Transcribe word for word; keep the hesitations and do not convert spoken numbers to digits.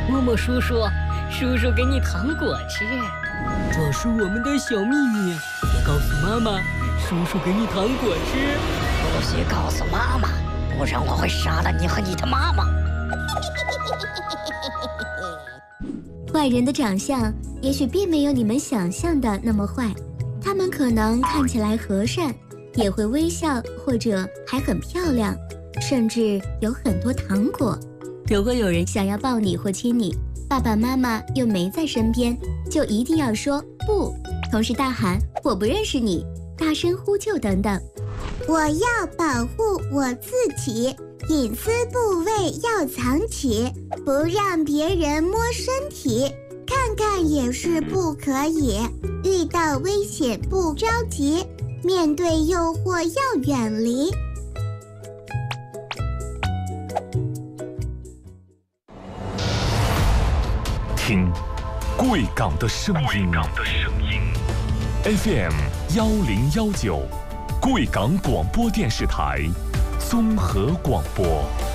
摸摸叔叔，叔叔给你糖果吃。这是我们的小秘密，别告诉妈妈。叔叔给你糖果吃， 不许告诉妈妈，不然我会杀了你和你的妈妈。 坏人的长相也许并没有你们想象的那么坏，他们可能看起来和善，也会微笑，或者还很漂亮，甚至有很多糖果。如果有人想要抱你或亲你，爸爸妈妈又没在身边，就一定要说不，同时大喊我不认识你，大声呼救等等。 我要保护我自己，隐私部位要藏起，不让别人摸身体，看看也是不可以。遇到危险不着急，面对诱惑要远离。 听贵港的声音 ，F M 幺零幺九，贵港广播电视台综合广播。